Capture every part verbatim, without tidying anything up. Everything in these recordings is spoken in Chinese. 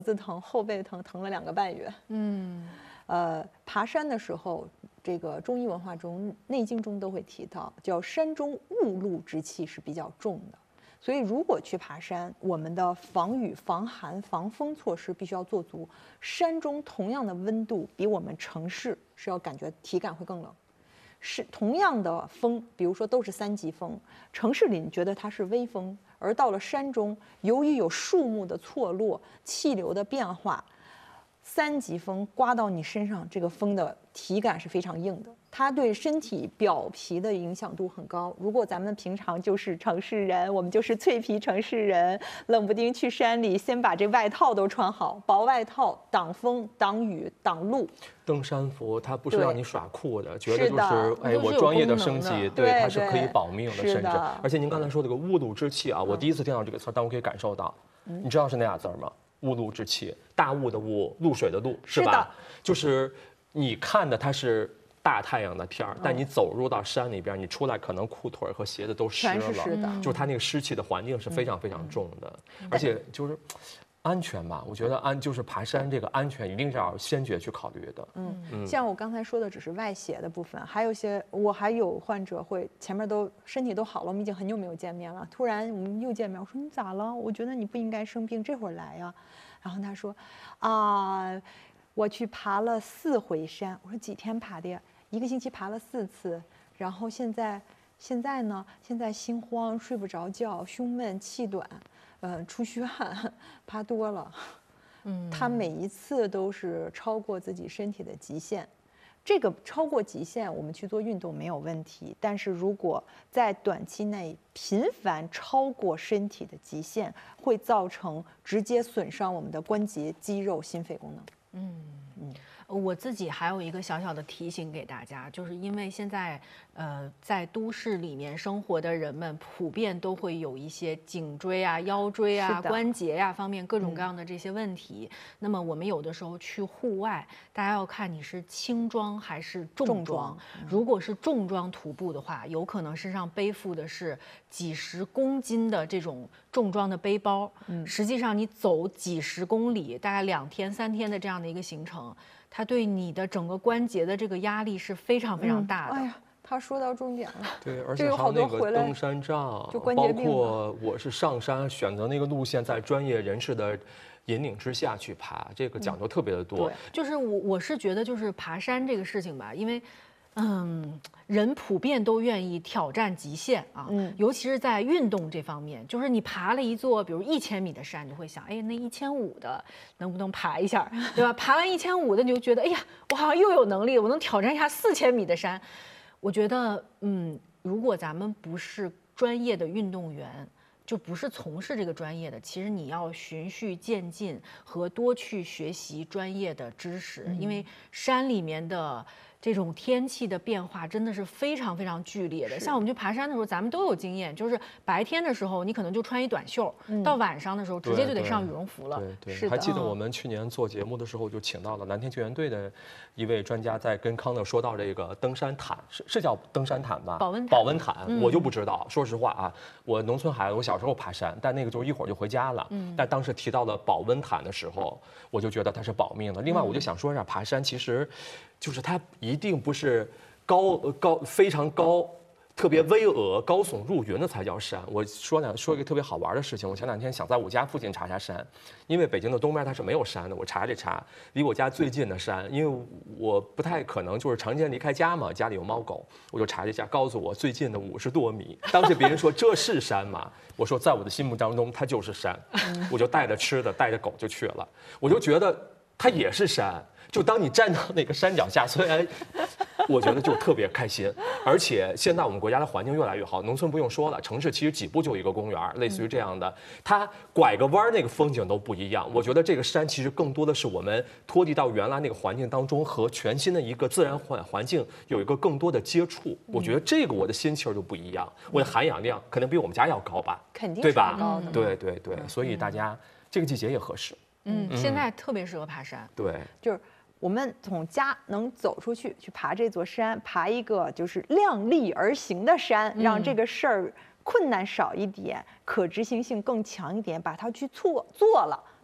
子疼、后背疼，疼了两个半月。嗯，呃，爬山的时候，这个中医文化中、《内经》中都会提到，叫山中雾露之气是比较重的。所以，如果去爬山，我们的防雨、防寒、防风措施必须要做足。山中同样的温度，比我们城市是要感觉体感会更冷。是同样的风，比如说都是三级风，城市里你觉得它是微风，而到了山中，由于有树木的错落、气流的变化，三级风刮到你身上，这个风的体感是非常硬的，它对身体表皮的影响度很高。如果咱们平常就是城市人，我们就是脆皮城市人，冷不丁去山里，先把这外套都穿好，薄外套挡风、挡雨、挡路。 登山服它不是让你耍酷的，觉得就是是哎，我专业的升级，对，它是可以保命的， 对甚至而且您刚才说这个雾露之气啊，我第一次听到这个词，但我可以感受到，你知道是哪俩字吗？雾露之气，大雾的雾，露水的露，是吧？就是你看的它是大太阳的天儿，但你走入到山里边，你出来可能裤腿和鞋子都湿了， 全是湿的， 就是它那个湿气的环境是非常非常重的，而且就是。安全吧，我觉得安就是爬山这个安全一定是要先决去考虑的。 嗯，嗯像我刚才说的只是外邪的部分，还有一些我还有患者会前面都身体都好了，我们已经很久没有见面了，突然我们又见面，我说你咋了？我觉得你不应该生病，这会儿来呀。然后他说啊，我去爬了四回山。我说几天爬的呀？一个星期爬了四次，然后现在现在呢？现在心慌，睡不着觉，胸闷气短。呃，出虚汗，爬多了，嗯，他每一次都是超过自己身体的极限。这个超过极限，我们去做运动没有问题。但是如果在短期内频繁超过身体的极限，会造成直接损伤我们的关节、肌肉、心肺功能。 嗯嗯。我自己还有一个小小的提醒给大家，就是因为现在，呃，在都市里面生活的人们普遍都会有一些颈椎啊、腰椎啊、关节呀、啊、方面各种各样的这些问题。嗯、那么我们有的时候去户外，大家要看你是轻装还是重装。重装嗯、如果是重装徒步的话，有可能身上背负的是几十公斤的这种重装的背包。嗯，实际上你走几十公里，大概两天三天的这样的一个行程。它对你的整个关节的这个压力是非常非常大的。 嗯、哎呀，他说到重点了。 对，而且还有那个登山杖， 就关节病。 包括我是上山选择那个路线，在专业人士的引领之下去爬，这个讲究特别的多。 嗯、对，就是我我是觉得就是爬山这个事情吧，因为。嗯，人普遍都愿意挑战极限啊，嗯，尤其是在运动这方面，就是你爬了一座，比如一千米的山，你会想，哎，那一千五的能不能爬一下，对吧？爬完一千五的，你就觉得，哎呀，我好像又有能力，我能挑战一下四千米的山。我觉得，嗯，如果咱们不是专业的运动员，就不是从事这个专业的，其实你要循序渐进和多去学习专业的知识，嗯、因为山里面的。这种天气的变化真的是非常非常剧烈的。像我们去爬山的时候，咱们都有经验，就是白天的时候你可能就穿一短袖，嗯、到晚上的时候直接就得上羽绒服了。 对 对, 对，还记得我们去年做节目的时候，就请到了蓝天救援队的一位专家，在跟康乐说到这个登山毯，是是叫登山毯吧？ 保温保温毯，嗯、我就不知道。说实话啊，我农村孩子，我小时候爬山，但那个就是一会儿就回家了。嗯。但当时提到了保温毯的时候，我就觉得它是保命的。另外，我就想说一下，爬山其实。就是它一定不是高高非常高、特别巍峨、高耸入云的才叫山。我说两说一个特别好玩的事情，我前两天想在我家附近查查山，因为北京的东边它是没有山的。我查这查，离我家最近的山，因为我不太可能就是常年离开家嘛，家里有猫狗，我就查了一下，告诉我最近的五十多米。当时别人说这是山吗？我说在我的心目当中它就是山，我就带着吃的带着狗就去了，我就觉得它也是山。就当你站到那个山脚下，虽然我觉得就特别开心，而且现在我们国家的环境越来越好，农村不用说了，城市其实几步就有一个公园，类似于这样的，它拐个弯那个风景都不一样。我觉得这个山其实更多的是我们脱离到原来那个环境当中，和全新的一个自然环环境有一个更多的接触。我觉得这个我的心气儿就不一样，我的含氧量可能比我们家要高吧， 肯定对吧？ 高的， 对对对，所以大家这个季节也合适。 嗯，现在特别适合爬山。 对， 就是。我们从家能走出去去爬这座山，爬一个就是量力而行的山，让这个事儿困难少一点，可执行性更强一点，把它去做做了，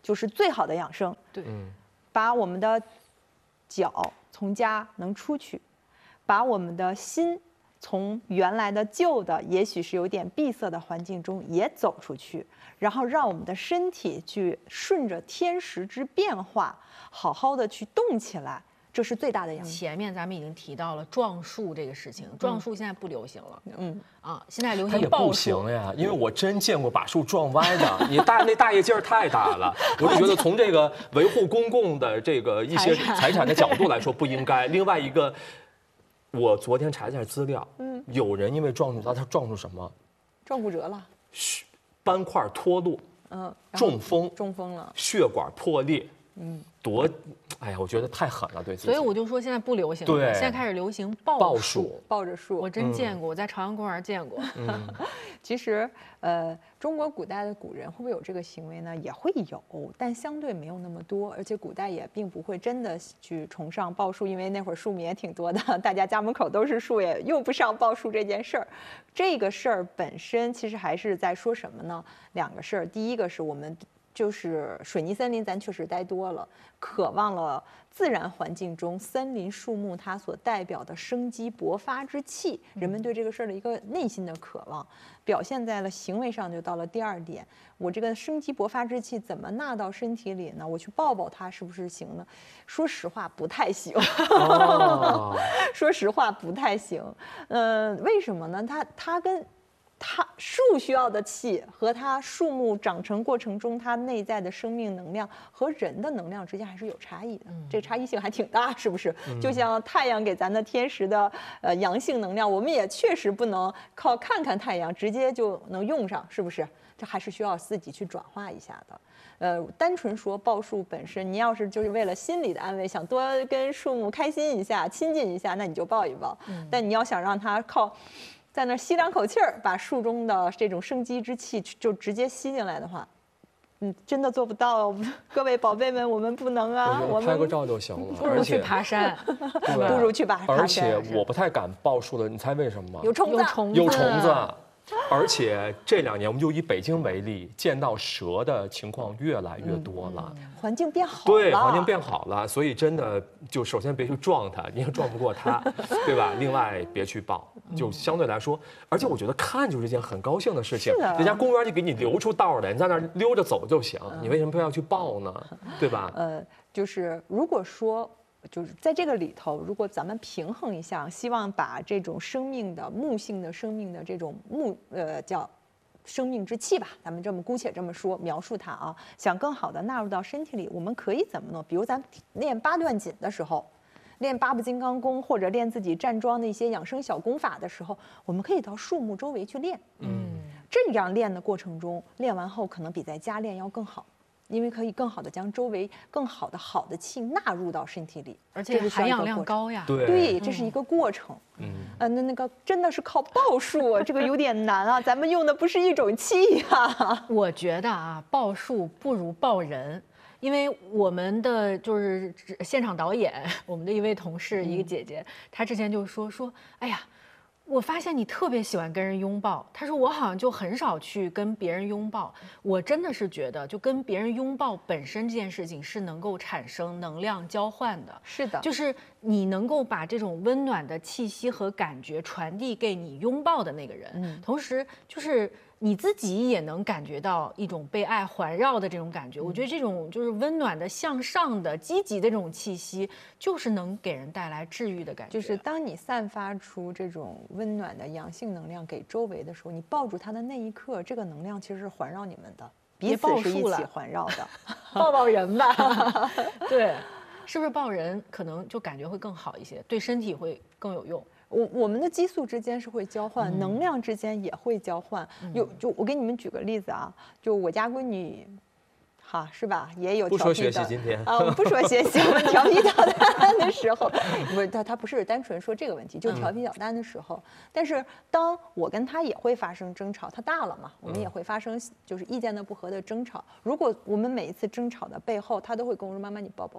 就是最好的养生。 对， 把我们的脚从家能出去，把我们的心从原来的旧的，也许是有点闭塞的环境中也走出去，然后让我们的身体去顺着天时之变化，好好的去动起来。这是最大的养生。 前面咱们已经提到了撞树这个事情，撞树现在不流行了， 嗯啊，现在流它也不行抱树。 行呀，因为我真见过把树撞歪的，你大那大爷劲儿太大了，我就觉得从这个维护公共的这个一些财产财产的角度来说不应该。另外一个，我昨天查了一下资料，嗯，有人因为撞树，他撞出什么？ 撞骨折了， 斑块脱落， 嗯， 中风， 中风了， 血管破裂，嗯，多，哎呀，我觉得太狠了，对自己。 所以我就说现在不流行了， 对现在开始流行抱抱树。 树， 抱着树。 我真见过，我在朝阳公园见过。 嗯， 其实，呃，中国古代的古人会不会有这个行为呢？也会有，但相对没有那么多，而且古代也并不会真的去崇尚抱树，因为那会儿树木也挺多的，大家家门口都是树，也用不上抱树这件事儿。这个事儿本身其实还是在说什么呢？两个事儿，第一个是我们就是水泥森林，咱确实待多了，渴望了自然环境中森林树木它所代表的生机勃发之气，人们对这个事儿的一个内心的渴望，表现在了行为上，就到了第二点。我这个生机勃发之气怎么纳到身体里呢？我去抱抱它是不是行呢？说实话不太行。 哦、 说实话不太行。嗯、呃，为什么呢？它它跟它树需要的气和它树木长成过程中它内在的生命能量和人的能量之间还是有差异的，嗯、这差异性还挺大，是不是？嗯、就像太阳给咱的天时的呃阳性能量，我们也确实不能靠看看太阳直接就能用上，是不是？这还是需要自己去转化一下的。呃，单纯说抱树本身，你要是就是为了心理的安慰，想多跟树木开心一下、亲近一下，那你就抱一抱。嗯、但你要想让它靠在那吸两口气儿，把树中的这种生机之气就直接吸进来的话，嗯，真的做不到。各位宝贝们，我们不能啊，我们拍个照就行了， 不如去爬山， 不如去爬爬山。 而且我不太敢抱树的，你猜为什么吗？ 有虫子， 有虫子， 有虫子。而且这两年，我们就以北京为例，见到蛇的情况越来越多了。 嗯、环境变好了， 对，环境变好了，所以真的就首先别去撞它，你也撞不过它，对吧？另外别去抱，就相对来说，而且我觉得看就是一件很高兴的事情。人家公园就给你留出道来，你在那儿溜着走就行，嗯、你为什么非要去抱呢？对吧？ 呃，就是如果说。就是在这个里头，如果咱们平衡一下，希望把这种生命的木性的生命的这种木呃叫生命之气吧，咱们这么姑且这么说描述它啊，想更好的纳入到身体里，我们可以怎么弄？比如咱练八段锦的时候，练八部金刚功，或者练自己站桩的一些养生小功法的时候，我们可以到树木周围去练。嗯，这样练的过程中，练完后可能比在家练要更好。因为可以更好的将周围更好的好的气纳入到身体里， 而且含氧量高呀。 对， 对，这是一个过程。嗯，呃，那那个真的是靠抱树，这个有点难啊。咱们用的不是一种气呀。 我觉得啊，抱树不如抱人。因为我们的就是现场导演，我们的一位同事，一个姐姐，她之前就说说，哎呀。我发现你特别喜欢跟人拥抱，他说我好像就很少去跟别人拥抱。我真的是觉得，就跟别人拥抱本身这件事情是能够产生能量交换的。 是的， 就是你能够把这种温暖的气息和感觉传递给你拥抱的那个人，嗯，同时就是你自己也能感觉到一种被爱环绕的这种感觉。我觉得这种就是温暖的、向上的、积极的这种气息，就是能给人带来治愈的感觉。 就是当你散发出这种温暖的阳性能量给周围的时候，你抱住它的那一刻，这个能量其实是环绕你们的，彼此是一起环绕的。 抱抱人吧，对，是不是抱人可能就感觉会更好一些，对身体会更有用？ 我我们的激素之间是会交换，嗯、能量之间也会交换。有就我给你们举个例子啊，就我家闺女。哈，是吧？也有不说学习今天啊，我们不说学习，我们调皮捣蛋的时候，不是他他不是单纯说这个问题，就是调皮捣蛋的时候。嗯、但是当我跟他也会发生争吵，他大了嘛，我们也会发生就是意见的不合的争吵。如果我们每一次争吵的背后，他都会跟我说：“妈妈，你抱抱我。”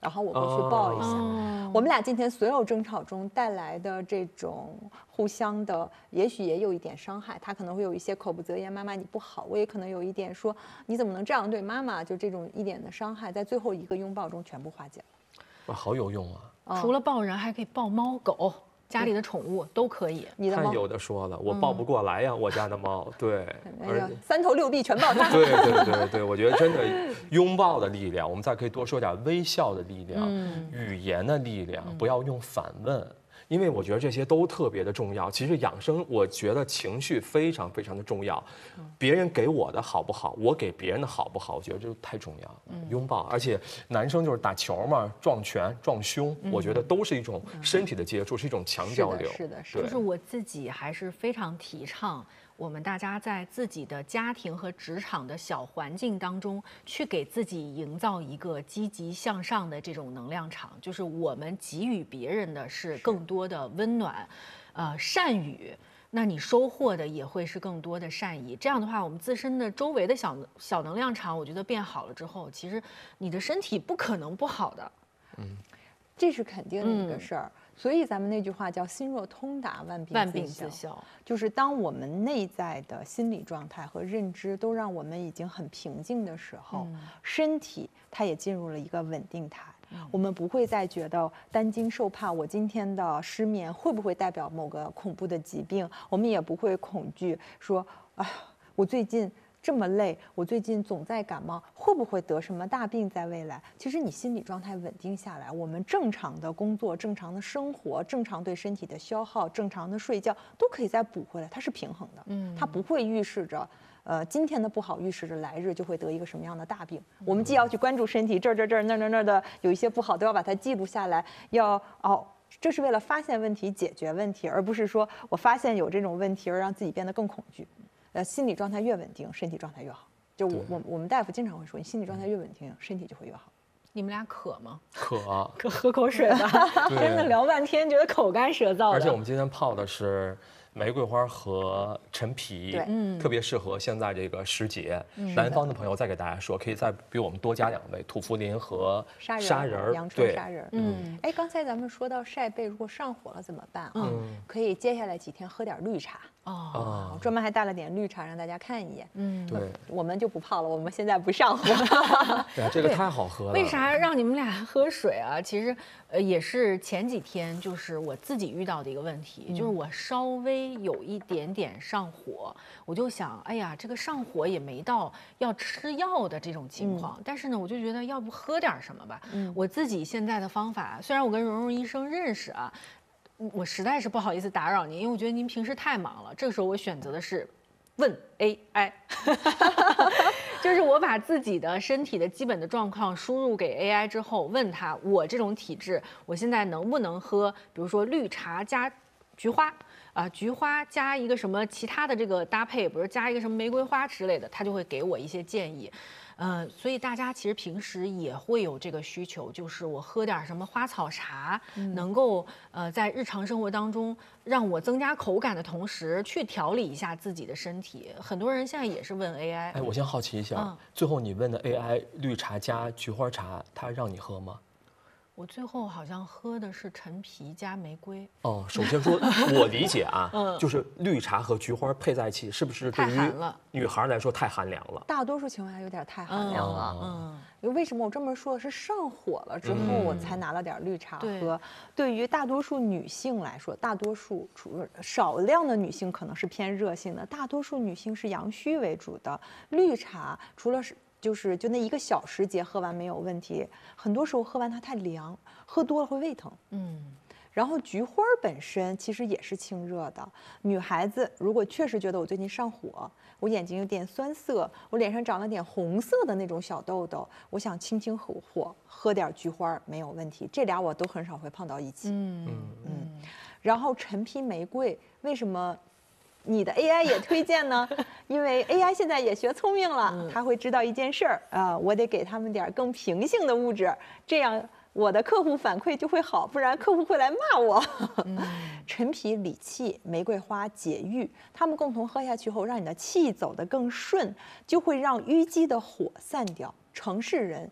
然后我会去抱一下。 哦、 我们俩今天所有争吵中带来的这种互相的，也许也有一点伤害，他可能会有一些口不择言，妈妈你不好，我也可能有一点说你怎么能这样对妈妈，就这种一点的伤害，在最后一个拥抱中全部化解了。 哇，好有用啊！ 哦、 除了抱人，还可以抱猫狗。家里的宠物都可以， 你的猫太有的说了，我抱不过来呀，嗯、我家的猫，对， 而三头六臂全抱它。 对对对对，我觉得真的拥抱的力量，我们再可以多说点微笑的力量，嗯、语言的力量，不要用反问。因为我觉得这些都特别的重要。其实养生，我觉得情绪非常非常的重要。别人给我的好不好，我给别人的好不好，我觉得这太重要。嗯、拥抱，而且男生就是打球嘛，撞拳、撞胸，嗯、我觉得都是一种身体的接触，是一种强交流。 是的，是的， 就是我自己还是非常提倡。我们大家在自己的家庭和职场的小环境当中，去给自己营造一个积极向上的这种能量场，就是我们给予别人的是更多的温暖，呃，善语，那你收获的也会是更多的善意。这样的话，我们自身的周围的小小能量场，我觉得变好了之后，其实你的身体不可能不好的。 嗯，这是肯定的一个事儿。嗯，所以咱们那句话叫心若通达，万病万病自消。 就是当我们内在的心理状态和认知都让我们已经很平静的时候，嗯、身体它也进入了一个稳定态。嗯、我们不会再觉得担惊受怕，我今天的失眠会不会代表某个恐怖的疾病？我们也不会恐惧说，啊，我最近这么累，我最近总在感冒，会不会得什么大病在未来？其实你心理状态稳定下来，我们正常的工作、正常的生活、正常对身体的消耗、正常的睡觉，都可以再补回来，它是平衡的。嗯，它不会预示着，呃，今天的不好预示着来日就会得一个什么样的大病。我们既要去关注身体，这儿这儿这儿那儿那儿那儿的有一些不好，都要把它记录下来，要哦。这是为了发现问题、解决问题，而不是说我发现有这种问题而让自己变得更恐惧。呃，心理状态越稳定，身体状态越好。就我我我们大夫经常会说，你心理状态越稳定，身体就会越好。 你们俩渴吗？ 渴， 可喝口水吧。真的聊半天，觉得口干舌燥的。 而且我们今天泡的是玫瑰花和陈皮， 对， 嗯，特别适合现在这个时节。嗯、南方的朋友再给大家说，可以再比我们多加两味土茯苓和砂仁， 砂仁， 阳春砂仁。嗯，哎，刚才咱们说到晒背，如果上火了怎么办啊？嗯，可以接下来几天喝点绿茶。哦，我专门还带了点绿茶让大家看一眼。嗯， 对， 我们就不泡了，我们现在不上火。 对，这个太好喝了。 为啥让你们俩喝水啊？其实，呃，也是前几天就是我自己遇到的一个问题，嗯、就是我稍微有一点点上火，我就想，哎呀，这个上火也没到要吃药的这种情况，嗯、但是呢，我就觉得要不喝点什么吧。嗯，我自己现在的方法，虽然我跟蓉蓉医生认识啊。我实在是不好意思打扰您，因为我觉得您平时太忙了。这个时候我选择的是问 A I， 就是我把自己的身体的基本的状况输入给 A I 之后，问他我这种体质，我现在能不能喝，比如说绿茶加菊花啊，菊花加一个什么其他的这个搭配，比如加一个什么玫瑰花之类的，他就会给我一些建议。呃，所以大家其实平时也会有这个需求，就是我喝点什么花草茶，嗯、能够呃在日常生活当中让我增加口感的同时，去调理一下自己的身体。很多人现在也是问 A I。 哎，我先好奇一下，嗯、最后你问的 A I 绿茶加菊花茶，它让你喝吗？ 我最后好像喝的是陈皮加玫瑰。 哦，首先说，我理解啊，嗯、就是绿茶和菊花配在一起，是不是对于女孩来说太寒凉了？ 大多数情况下有点太寒凉了。嗯，嗯为什么我这么说？是上火了之后，我才拿了点绿茶喝。嗯、对于大多数女性来说，大多数除少量的女性可能是偏热性的，大多数女性是阳虚为主的。绿茶除了是。就是就那一个小时节喝完没有问题，很多时候喝完它太凉，喝多了会胃疼。嗯，然后菊花本身其实也是清热的。女孩子如果确实觉得我最近上火，我眼睛有点酸涩，我脸上长了点红色的那种小痘痘，我想清清火火，喝点菊花没有问题。这俩我都很少会碰到一起。嗯嗯，然后陈皮玫瑰为什么？你的 A I 也推荐呢，因为 A I 现在也学聪明了，他会知道一件事儿啊，我得给他们点更平性的物质，这样我的客户反馈就会好，不然客户会来骂我。嗯、陈皮理气，玫瑰花解郁，它们共同喝下去后，让你的气走得更顺，就会让淤积的火散掉。城市人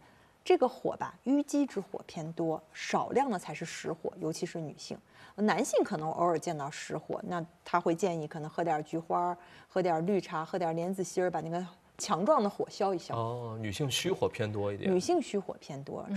这个火吧，淤积之火偏多，少量的才是实火，尤其是女性。男性可能偶尔见到实火，那他会建议可能喝点菊花，喝点绿茶，喝点莲子心儿，把那个强壮的火消一消。 哦，女性虚火偏多一点。 女性虚火偏多，